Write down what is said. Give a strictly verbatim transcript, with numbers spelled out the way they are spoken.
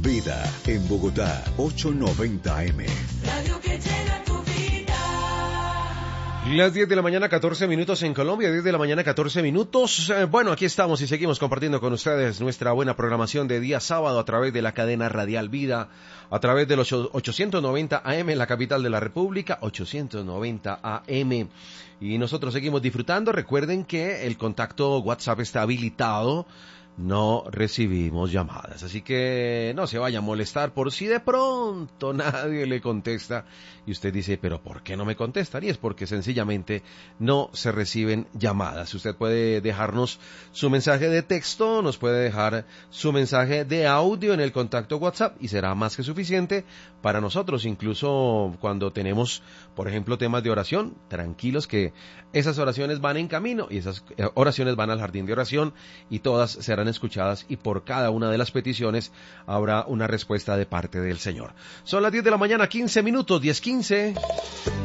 Vida en Bogotá, ochocientos noventa A M. Radio que llena tu vida. Las diez de la mañana, catorce minutos en Colombia, diez de la mañana, catorce minutos. Eh, bueno, aquí estamos y seguimos compartiendo con ustedes nuestra buena programación de día sábado a través de la cadena radial Vida, a través de los ochocientos noventa A M en la capital de la República, ochocientos noventa A M. Y nosotros seguimos disfrutando. Recuerden que el contacto WhatsApp está habilitado. No recibimos llamadas, así que no se vaya a molestar por si de pronto nadie le contesta y usted dice, pero ¿por qué no me contestan? Y es porque sencillamente no se reciben llamadas. Usted puede dejarnos su mensaje de texto, nos puede dejar su mensaje de audio en el contacto WhatsApp y será más que suficiente para nosotros, incluso cuando tenemos, por ejemplo, temas de oración, tranquilos que esas oraciones van en camino y esas oraciones van al jardín de oración y todas serán escuchadas y por cada una de las peticiones habrá una respuesta de parte del Señor. Son las diez de la mañana, quince minutos, diez quince.